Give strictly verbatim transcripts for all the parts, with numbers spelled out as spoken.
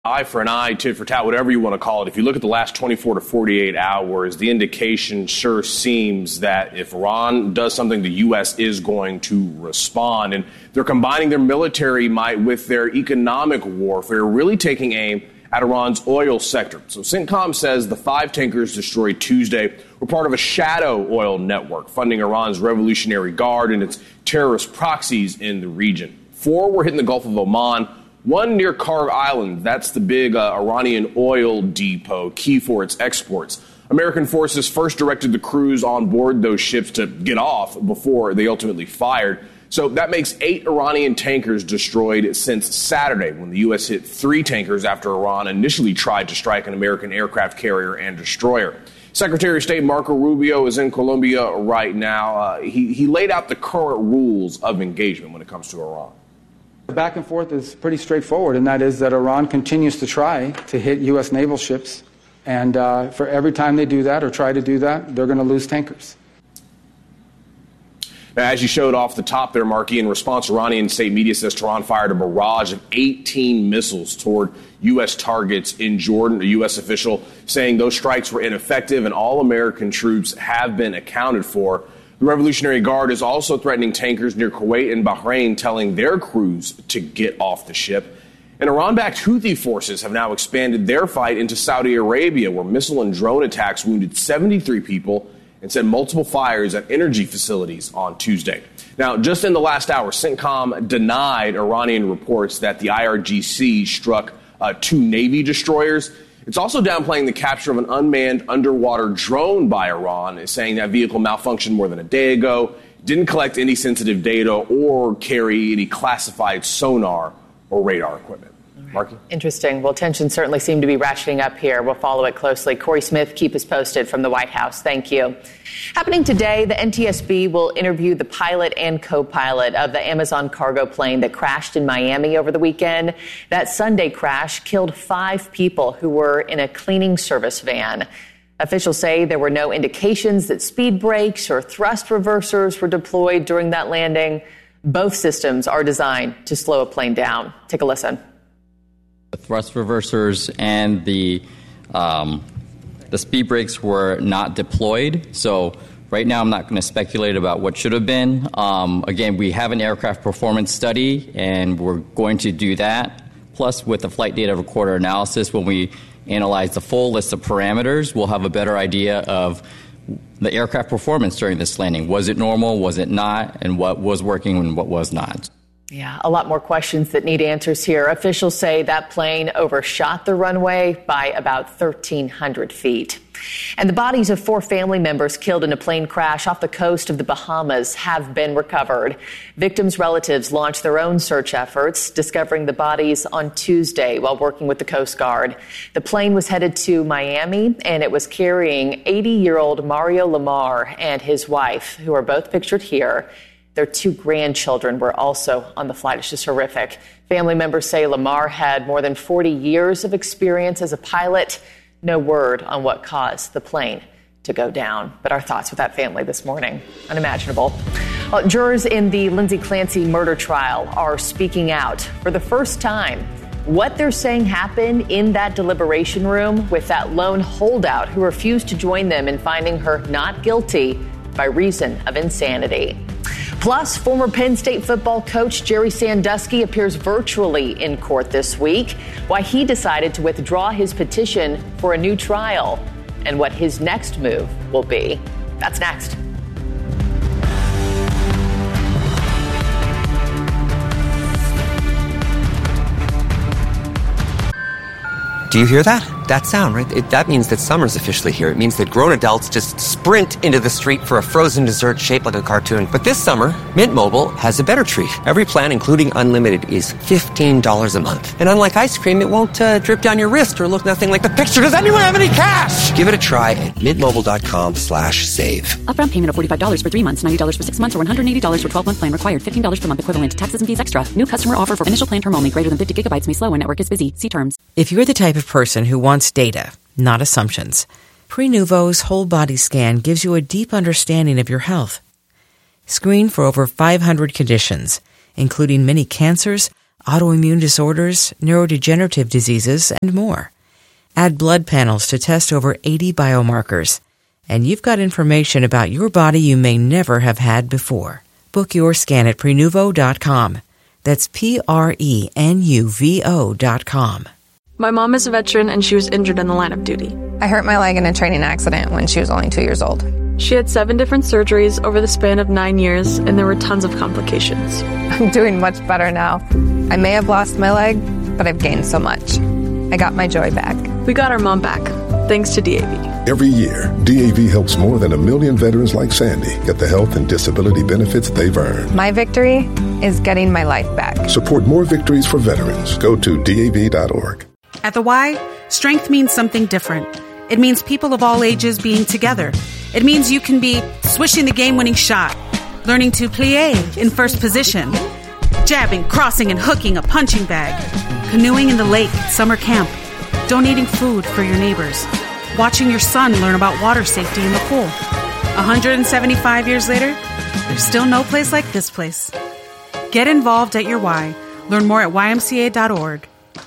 Eye for an eye, tit for tat, whatever you want to call it. If you look at the last twenty-four to forty-eight hours, the indication sure seems that if Iran does something, the U S is going to respond. And they're combining their military might with their economic warfare, really taking aim at Iran's oil sector. So CENTCOM says the five tankers destroyed Tuesday were part of a shadow oil network funding Iran's Revolutionary Guard and its terrorist proxies in the region. Four were hit in the Gulf of Oman, one near Karg Island. That's the big uh, Iranian oil depot, key for its exports. American forces first directed the crews on board those ships to get off before they ultimately fired. So that makes eight Iranian tankers destroyed since Saturday, when the U S hit three tankers after Iran initially tried to strike an American aircraft carrier and destroyer. Secretary of State Marco Rubio is in Colombia right now. Uh, he, he laid out the current rules of engagement when it comes to Iran. The back and forth is pretty straightforward, and that is that Iran continues to try to hit U S naval ships. And uh, for every time they do that or try to do that, they're going to lose tankers. Now, as you showed off the top there, Marky, in response, Iranian state media says Tehran fired a barrage of eighteen missiles toward U S targets in Jordan. A U S official saying those strikes were ineffective and all American troops have been accounted for. The Revolutionary Guard is also threatening tankers near Kuwait and Bahrain, telling their crews to get off the ship. And Iran-backed Houthi forces have now expanded their fight into Saudi Arabia, where missile and drone attacks wounded seventy-three people and set multiple fires at energy facilities on Tuesday. Now, just in the last hour, CENTCOM denied Iranian reports that the I R G C struck uh, two Navy destroyers. It's also downplaying the capture of an unmanned underwater drone by Iran, saying that vehicle malfunctioned more than a day ago, didn't collect any sensitive data or carry any classified sonar or radar equipment. Marky? Interesting. Well, tensions certainly seem to be ratcheting up here. We'll follow it closely. Corey Smith, keep us posted from the White House. Thank you. Happening today, the N T S B will interview the pilot and co-pilot of the Amazon cargo plane that crashed in Miami over the weekend. That Sunday crash killed five people who were in a cleaning service van. Officials say there were no indications that speed brakes or thrust reversers were deployed during that landing. Both systems are designed to slow a plane down. Take a listen. The thrust reversers and the um, the speed brakes were not deployed. So right now I'm not going to speculate about what should have been. Um, again, we have an aircraft performance study, and we're going to do that. Plus, with the flight data recorder analysis, when we analyze the full list of parameters, we'll have a better idea of the aircraft performance during this landing. Was it normal? Was it not? And what was working and what was not? Yeah, a lot more questions that need answers here. Officials say that plane overshot the runway by about thirteen hundred feet. And the bodies of four family members killed in a plane crash off the coast of the Bahamas have been recovered. Victims' relatives launched their own search efforts, discovering the bodies on Tuesday while working with the Coast Guard. The plane was headed to Miami, and it was carrying eighty-year-old Mario Lamar and his wife, who are both pictured here. Their two grandchildren were also on the flight. It's just horrific. Family members say Lamar had more than forty years of experience as a pilot. No word on what caused the plane to go down. But our thoughts with that family this morning. Unimaginable. Well, jurors in the Lindsay Clancy murder trial are speaking out for the first time. What they're saying happened in that deliberation room with that lone holdout who refused to join them in finding her not guilty by reason of insanity. Plus, former Penn State football coach Jerry Sandusky appears virtually in court this week. Why he decided to withdraw his petition for a new trial and what his next move will be. That's next. Do you hear that? That sound, right? It, that means that summer's officially here. It means that grown adults just sprint into the street for a frozen dessert shaped like a cartoon. But this summer, Mint Mobile has a better treat. Every plan, including unlimited, is fifteen dollars a month. And unlike ice cream, it won't uh, drip down your wrist or look nothing like the picture. Does anyone have any cash? Give it a try at mintmobile.com slash save. Upfront payment of forty-five dollars for three months, ninety dollars for six months, or one hundred eighty dollars for twelve-month plan required. fifteen dollars per month equivalent. Taxes and fees extra. New customer offer for initial plan term only. Greater than fifty gigabytes may slow when network is busy. See terms. If you're the type of person who wants data, not assumptions, Prenuvo's whole body scan gives you a deep understanding of your health. Screen for over five hundred conditions, including many cancers, autoimmune disorders, neurodegenerative diseases, and more. Add blood panels to test over eighty biomarkers, and you've got information about your body you may never have had before. Book your scan at prenuvo dot com. That's P R E N U V O dot com. My mom is a veteran and she was injured in the line of duty. I hurt my leg in a training accident when she was only two years old. She had seven different surgeries over the span of nine years, and there were tons of complications. I'm doing much better now. I may have lost my leg, but I've gained so much. I got my joy back. We got our mom back, thanks to D A V. Every year, D A V helps more than a million veterans like Sandy get the health and disability benefits they've earned. My victory is getting my life back. Support more victories for veterans. Go to D A V dot org. At the Y, strength means something different. It means people of all ages being together. It means you can be swishing the game-winning shot, learning to plie in first position, jabbing, crossing, and hooking a punching bag, canoeing in the lake at summer camp, donating food for your neighbors, watching your son learn about water safety in the pool. one hundred seventy-five years later, there's still no place like this place. Get involved at your Y. Learn more at Y M C A dot org.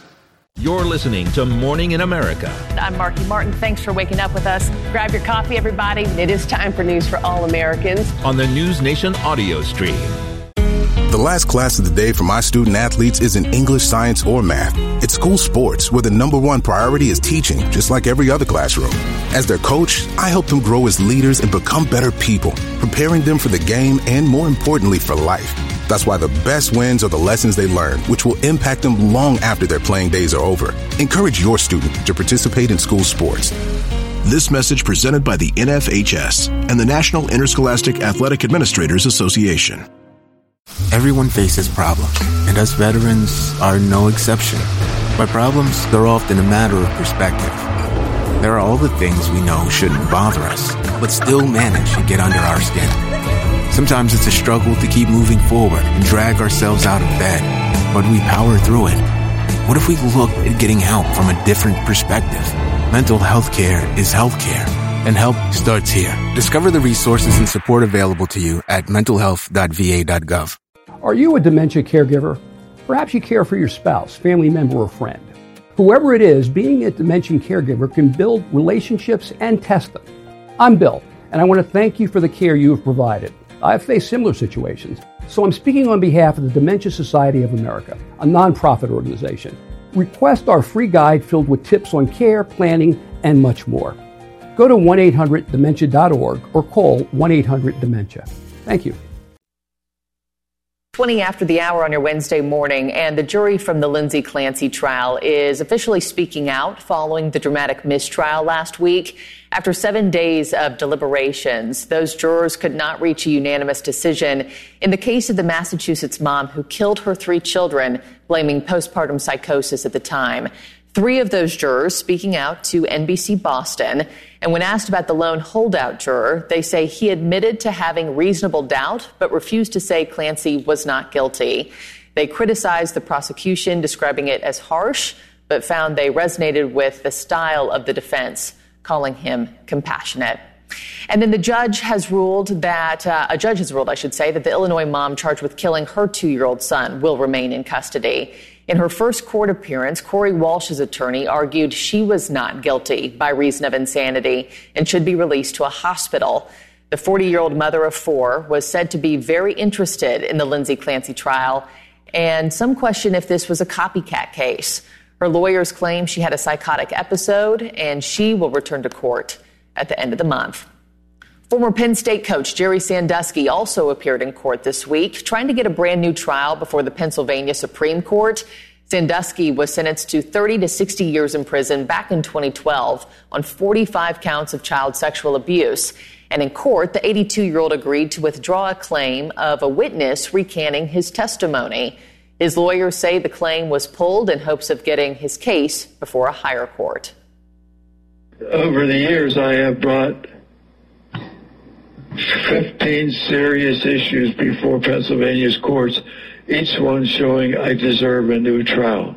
You're listening to Morning in America. I'm Marky Martin. Thanks for waking up with us. Grab your coffee, everybody. It is time for News for All Americans on the News Nation audio stream. The last class of the day for my student athletes isn't English, science, or math. It's school sports, where the number one priority is teaching, just like every other classroom. As their coach, I help them grow as leaders and become better people, preparing them for the game and, more importantly, for life. That's why the best wins are the lessons they learn, which will impact them long after their playing days are over. Encourage your student to participate in school sports. This message presented by the N F H S and the National Interscholastic Athletic Administrators Association. Everyone faces problems, and us veterans are no exception. By problems, they're often a matter of perspective. There are all the things we know shouldn't bother us, but still manage to get under our skin. Sometimes it's a struggle to keep moving forward and drag ourselves out of bed, but we power through it. What if we looked at getting help from a different perspective? Mental health care is health care, and help starts here. Discover the resources and support available to you at mental health dot v a dot gov. Are you a dementia caregiver? Perhaps you care for your spouse, family member, or friend. Whoever it is, being a dementia caregiver can build relationships and test them. I'm Bill, and I want to thank you for the care you have provided. I've faced similar situations, so I'm speaking on behalf of the Dementia Society of America, a nonprofit organization. Request our free guide filled with tips on care, planning, and much more. Go to one eight hundred dementia dot org or call one eight hundred dementia. Thank you. twenty after the hour on your Wednesday morning, and the jury from the Lindsay Clancy trial is officially speaking out following the dramatic mistrial last week. After seven days of deliberations, those jurors could not reach a unanimous decision in the case of the Massachusetts mom who killed her three children, blaming postpartum psychosis at the time. Three of those jurors speaking out to N B C Boston. And when asked about the lone holdout juror, they say he admitted to having reasonable doubt, but refused to say Clancy was not guilty. They criticized the prosecution, describing it as harsh, but found they resonated with the style of the defense, calling him compassionate. And then the judge has ruled that, uh, a judge has ruled, I should say, that the Illinois mom charged with killing her two-year-old son will remain in custody. In her first court appearance, Corey Walsh's attorney argued she was not guilty by reason of insanity and should be released to a hospital. The forty-year-old mother of four was said to be very interested in the Lindsay Clancy trial, and some question if this was a copycat case. Her lawyers claim she had a psychotic episode, and she will return to court at the end of the month. Former Penn State coach Jerry Sandusky also appeared in court this week, trying to get a brand new trial before the Pennsylvania Supreme Court. Sandusky was sentenced to thirty to sixty years in prison back in twenty twelve on forty-five counts of child sexual abuse. And in court, the eighty-two-year-old agreed to withdraw a claim of a witness recanting his testimony. His lawyers say the claim was pulled in hopes of getting his case before a higher court. Over the years, I have brought fifteen serious issues before Pennsylvania's courts, each one showing I deserve a new trial.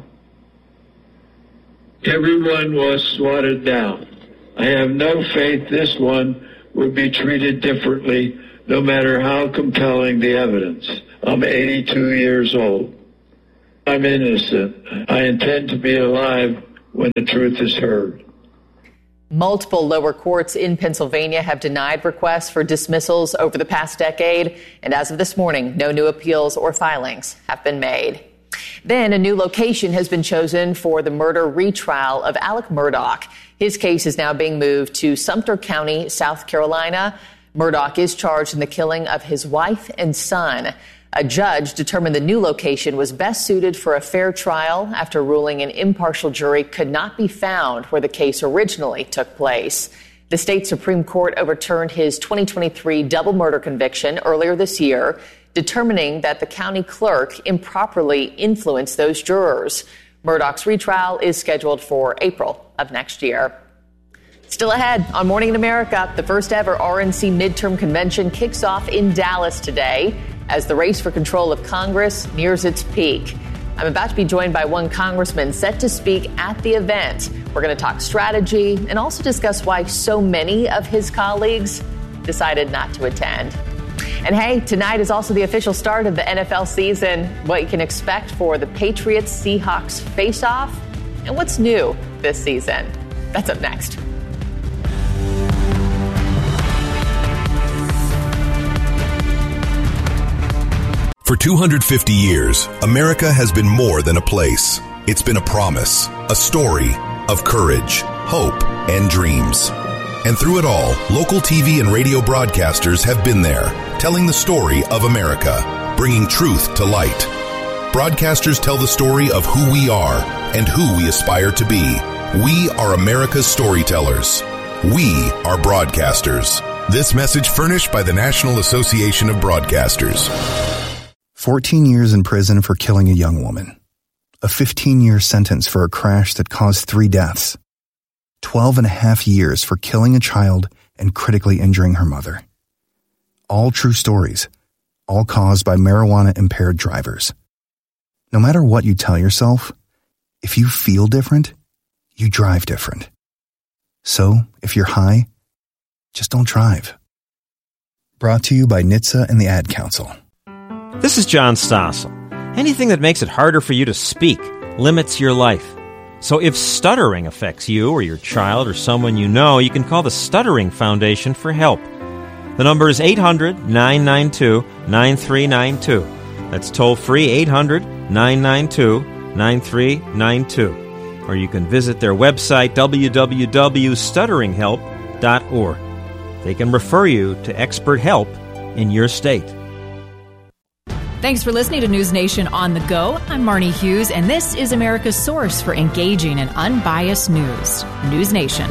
Everyone was swatted down. I have no faith this one would be treated differently, no matter how compelling the evidence. I'm eighty-two years old. I'm innocent. I intend to be alive when the truth is heard. Multiple lower courts in Pennsylvania have denied requests for dismissals over the past decade, and as of this morning, no new appeals or filings have been made. Then a new location has been chosen for the murder retrial of Alec Murdaugh. His case is now being moved to Sumter County, South Carolina. Murdaugh is charged in the killing of his wife and son. A judge determined the new location was best suited for a fair trial after ruling an impartial jury could not be found where the case originally took place. The state Supreme Court overturned his twenty twenty-three double murder conviction earlier this year, determining that the county clerk improperly influenced those jurors. Murdaugh's retrial is scheduled for April of next year. Still ahead on Morning in America, the first ever R N C midterm convention kicks off in Dallas today as the race for control of Congress nears its peak. I'm about to be joined by one congressman set to speak at the event. We're going to talk strategy and also discuss why so many of his colleagues decided not to attend. And hey, tonight is also the official start of the N F L season, what you can expect for the Patriots-Seahawks face-off, and what's new this season. That's up next. For two hundred fifty years, America has been more than a place. It's been a promise, a story of courage, hope, and dreams. And through it all, local T V and radio broadcasters have been there, telling the story of America, bringing truth to light. Broadcasters tell the story of who we are and who we aspire to be. We are America's storytellers. We are broadcasters. This message furnished by the National Association of Broadcasters. fourteen years in prison for killing a young woman. A fifteen-year sentence for a crash that caused three deaths. twelve and a half years for killing a child and critically injuring her mother. All true stories, all caused by marijuana-impaired drivers. No matter what you tell yourself, if you feel different, you drive different. So, if you're high, just don't drive. Brought to you by N H T S A and the Ad Council. This is John Stossel. Anything that makes it harder for you to speak limits your life. So if stuttering affects you or your child or someone you know, you can call the Stuttering Foundation for help. The number is eight hundred, nine nine two, nine three nine two. That's toll-free eight hundred, nine nine two, nine three nine two. Or you can visit their website, w w w dot stuttering help dot org. They can refer you to expert help in your state. Thanks for listening to News Nation on the Go. I'm Marnie Hughes, and this is America's source for engaging and unbiased news. News Nation.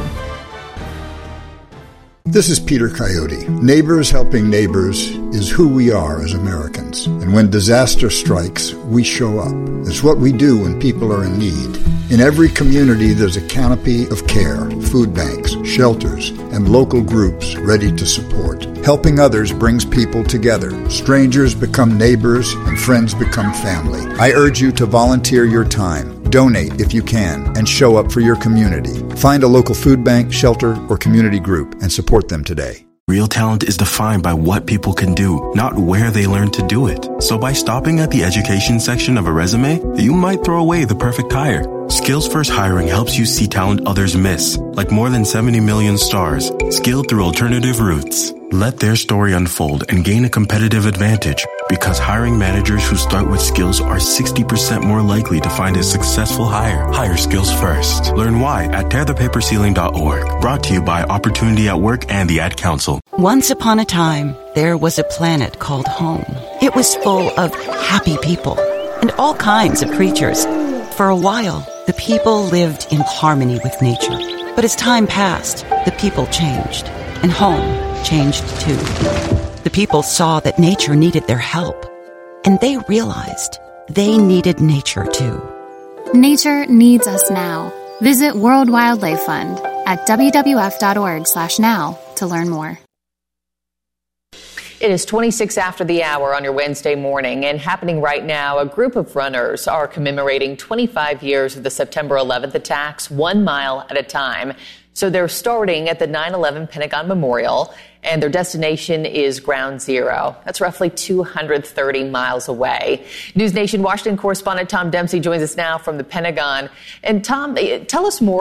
This is Peter Coyote. Neighbors helping neighbors is who we are as Americans. And when disaster strikes, we show up. It's what we do when people are in need. In every community, there's a canopy of care, food banks, shelters, and local groups ready to support. Helping others brings people together. Strangers become neighbors, and friends become family. I urge you to volunteer your time. Donate if you can, and show up for your community. Find a local food bank, shelter, or community group and support them today. Real talent is defined by what people can do, not where they learn to do it. So by stopping at the education section of a resume, you might throw away the perfect hire. Skills First Hiring helps you see talent others miss, like more than seventy million stars, skilled through alternative routes. Let their story unfold and gain a competitive advantage, because hiring managers who start with skills are sixty percent more likely to find a successful hire. Hire skills first. Learn why at tear the paper ceiling dot org. Brought to you by Opportunity at Work and the Ad Council. Once upon a time, there was a planet called home. It was full of happy people and all kinds of creatures. For a while, the people lived in harmony with nature. But as time passed, the people changed, and home changed too. The people saw that nature needed their help, and they realized they needed nature too. Nature needs us now. Visit World Wildlife Fund at w w f dot org slash now to learn more. It is twenty-six after the hour on your Wednesday morning, and happening right now, a group of runners are commemorating twenty-five years of the September eleventh attacks, one mile at a time. So they're starting at the nine eleven Pentagon Memorial, and their destination is Ground Zero. That's roughly two hundred thirty miles away. News Nation Washington correspondent Tom Dempsey joins us now from the Pentagon. And Tom, tell us more